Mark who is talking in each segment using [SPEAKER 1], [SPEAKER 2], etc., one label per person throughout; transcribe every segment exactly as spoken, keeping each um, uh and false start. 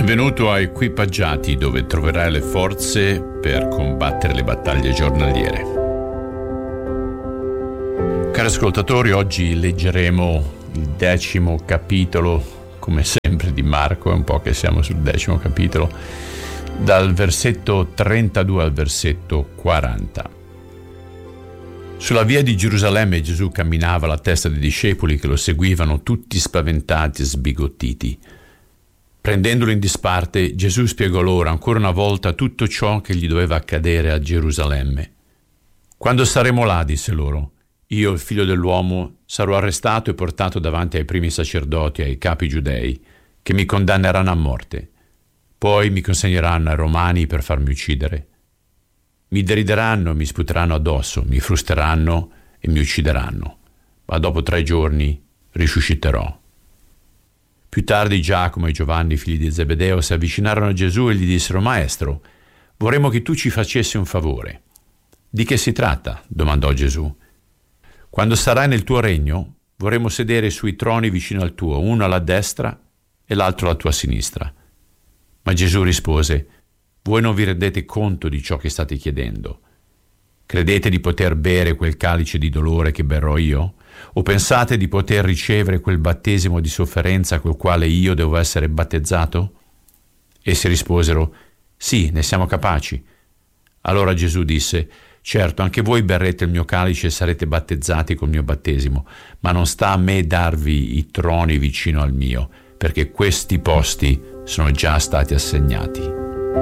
[SPEAKER 1] Benvenuto a Equipaggiati, dove troverai le forze per combattere le battaglie giornaliere. Cari ascoltatori, oggi leggeremo il decimo capitolo, come sempre, di Marco. È un po' che siamo sul decimo capitolo, dal versetto trentadue al versetto quaranta. Sulla via di Gerusalemme Gesù camminava alla testa dei discepoli che lo seguivano, tutti spaventati e sbigottiti. Prendendolo in disparte, Gesù spiegò loro ancora una volta tutto ciò che gli doveva accadere a Gerusalemme. «Quando saremo là», disse loro, «io, il figlio dell'uomo, sarò arrestato e portato davanti ai primi sacerdoti e ai capi giudei, che mi condanneranno a morte. Poi mi consegneranno ai romani per farmi uccidere. Mi derideranno, mi sputeranno addosso, mi frusteranno e mi uccideranno, ma dopo tre giorni risusciterò». Più tardi Giacomo e Giovanni, figli di Zebedeo, si avvicinarono a Gesù e gli dissero: «Maestro, vorremmo che tu ci facessi un favore». «Di che si tratta?» domandò Gesù. «Quando sarai nel tuo regno, vorremmo sedere sui troni vicino al tuo, uno alla destra e l'altro alla tua sinistra». Ma Gesù rispose: «Voi non vi rendete conto di ciò che state chiedendo. Credete di poter bere quel calice di dolore che berrò io? O pensate di poter ricevere quel battesimo di sofferenza col quale io devo essere battezzato?» Essi risposero: «Sì, ne siamo capaci». Allora Gesù disse: «Certo, anche voi berrete il mio calice e sarete battezzati col mio battesimo, ma non sta a me darvi i troni vicino al mio, perché questi posti sono già stati assegnati».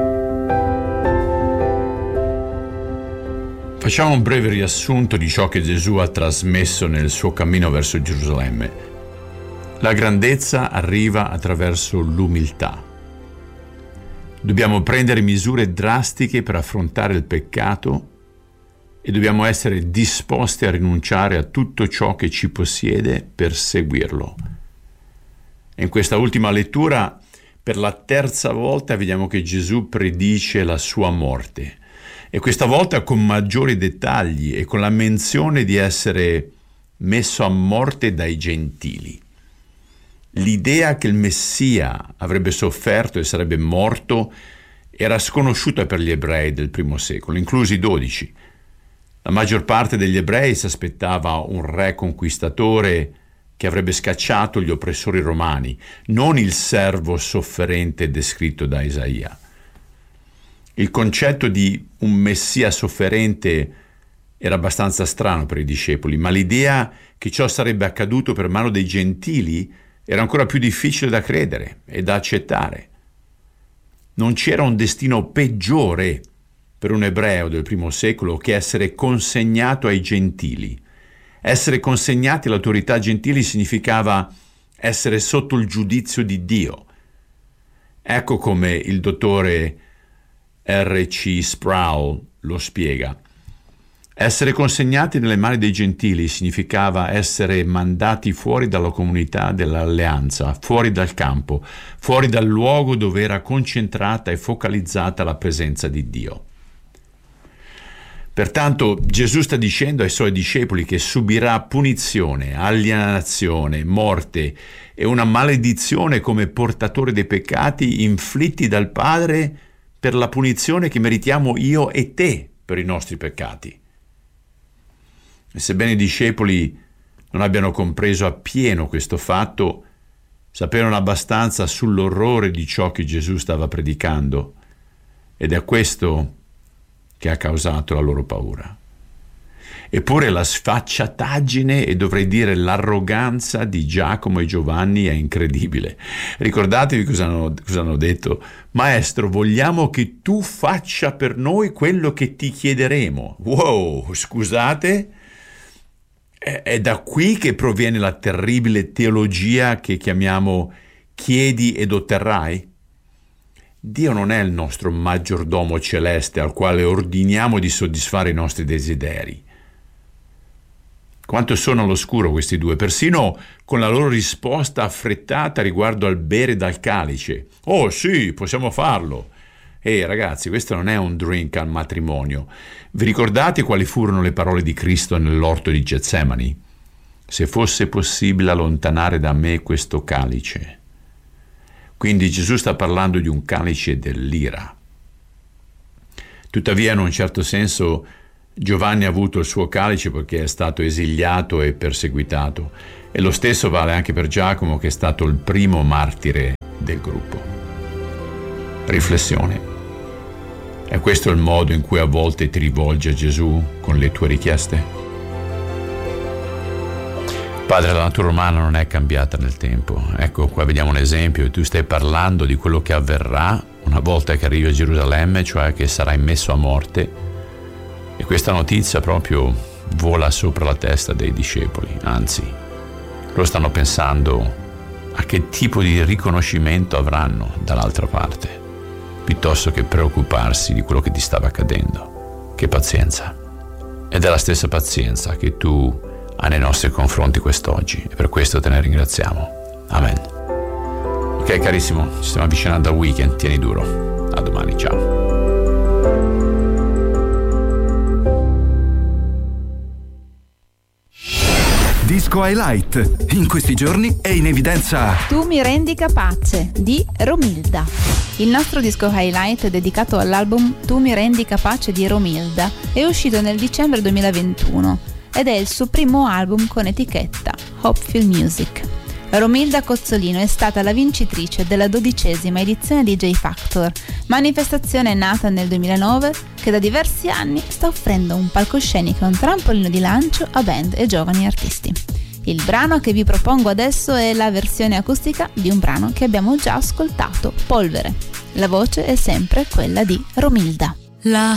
[SPEAKER 1] Facciamo un breve riassunto di ciò che Gesù ha trasmesso nel suo cammino verso Gerusalemme. La grandezza arriva attraverso l'umiltà. Dobbiamo prendere misure drastiche per affrontare il peccato e dobbiamo essere disposti a rinunciare a tutto ciò che ci possiede per seguirlo. In questa ultima lettura, per la terza volta, vediamo che Gesù predice la sua morte. E questa volta con maggiori dettagli e con la menzione di essere messo a morte dai gentili. L'idea che il Messia avrebbe sofferto e sarebbe morto era sconosciuta per gli ebrei del primo secolo, inclusi i dodici. La maggior parte degli ebrei si aspettava un re conquistatore che avrebbe scacciato gli oppressori romani, non il servo sofferente descritto da Isaia. Il concetto di un messia sofferente era abbastanza strano per i discepoli, ma l'idea che ciò sarebbe accaduto per mano dei gentili era ancora più difficile da credere e da accettare. Non c'era un destino peggiore per un ebreo del primo secolo che essere consegnato ai gentili. Essere consegnati alle autorità gentili significava essere sotto il giudizio di Dio. Ecco come il dottore R C Sproul lo spiega. Essere consegnati nelle mani dei gentili significava essere mandati fuori dalla comunità dell'alleanza, fuori dal campo, fuori dal luogo dove era concentrata e focalizzata la presenza di Dio. Pertanto Gesù sta dicendo ai suoi discepoli che subirà punizione, alienazione, morte e una maledizione come portatore dei peccati inflitti dal Padre per la punizione che meritiamo io e te per i nostri peccati. E sebbene i discepoli non abbiano compreso appieno questo fatto, sapevano abbastanza sull'orrore di ciò che Gesù stava predicando, ed è questo che ha causato la loro paura. Eppure la sfacciataggine e dovrei dire l'arroganza di Giacomo e Giovanni è incredibile. Ricordatevi cosa hanno, cosa hanno detto: «Maestro, vogliamo che tu faccia per noi quello che ti chiederemo». Wow, scusate? È, è da qui che proviene la terribile teologia che chiamiamo chiedi ed otterrai? Dio non è il nostro maggiordomo celeste al quale ordiniamo di soddisfare i nostri desideri. Quanto sono all'oscuro questi due, persino con la loro risposta affrettata riguardo al bere dal calice. «Oh sì, possiamo farlo». Ehi ragazzi, questo non è un drink al matrimonio. Vi ricordate quali furono le parole di Cristo nell'orto di Getsemani? «Se fosse possibile allontanare da me questo calice». Quindi Gesù sta parlando di un calice dell'ira. Tuttavia, in un certo senso, Giovanni ha avuto il suo calice perché è stato esiliato e perseguitato, e lo stesso vale anche per Giacomo, che è stato il primo martire del gruppo. Riflessione. È questo il modo in cui a volte ti rivolgi a Gesù con le tue richieste? Padre, la natura umana non è cambiata nel tempo. Ecco, qua vediamo un esempio. Tu stai parlando di quello che avverrà una volta che arrivi a Gerusalemme, cioè che sarai messo a morte, e questa notizia proprio vola sopra la testa dei discepoli. Anzi, loro stanno pensando a che tipo di riconoscimento avranno dall'altra parte, piuttosto che preoccuparsi di quello che ti stava accadendo. Che pazienza. Ed è la stessa pazienza che tu hai nei nostri confronti quest'oggi, e per questo te ne ringraziamo. Amen. Ok carissimo, ci stiamo avvicinando al weekend, tieni duro. A domani, ciao.
[SPEAKER 2] Disco Highlight. In questi giorni è in evidenza
[SPEAKER 3] Tu mi rendi capace di Romilda. Il nostro disco highlight dedicato all'album Tu mi rendi capace di Romilda è uscito nel dicembre duemilaventuno ed è il suo primo album con etichetta Hopeful Music. Romilda Cozzolino è stata la vincitrice della dodicesima edizione di J Factor, manifestazione nata nel duemilanove che da diversi anni sta offrendo un palcoscenico e un trampolino di lancio a band e giovani artisti. Il brano che vi propongo adesso è la versione acustica di un brano che abbiamo già ascoltato, Polvere. La voce è sempre quella di Romilda.
[SPEAKER 4] La